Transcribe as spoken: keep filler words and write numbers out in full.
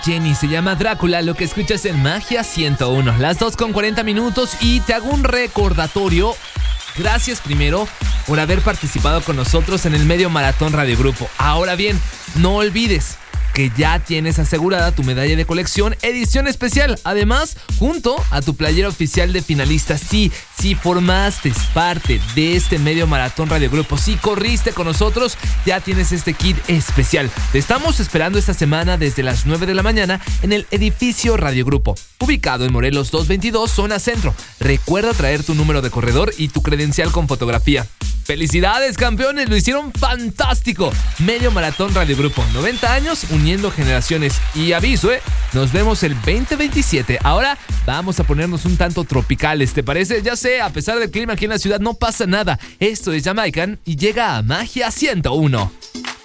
Jenny, se llama Drácula, lo que escuchas en Magia ciento uno. Las dos con cuarenta minutos y te hago un recordatorio. Gracias primero por haber participado con nosotros en el Medio Maratón Radio Grupo. Ahora bien, no olvides que ya tienes asegurada tu medalla de colección edición especial. Además, junto a tu playera oficial de finalista. Sí, si formaste parte de este Medio Maratón Radio Grupo, si corriste con nosotros, ya tienes este kit especial. Te estamos esperando esta semana desde las nueve de la mañana en el edificio Radio Grupo, ubicado en Morelos doscientos veintidós, zona centro. Recuerda traer tu número de corredor y tu credencial con fotografía. ¡Felicidades, campeones! Lo hicieron fantástico. Medio Maratón Radio Grupo, noventa años uniendo generaciones. Y aviso, ¿eh? Nos vemos el veinte veintisiete. Ahora vamos a ponernos un tanto tropicales, ¿te parece? Ya sé, a pesar del clima aquí en la ciudad no pasa nada. Esto es Jamaican y llega a Magia ciento uno.